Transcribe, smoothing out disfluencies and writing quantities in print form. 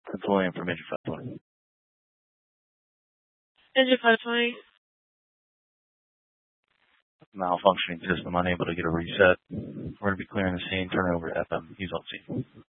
Deploy information 520. Engine 520. Malfunctioning system, unable to get a reset. We're going to be clearing the scene, turn it over to FM. He's on scene.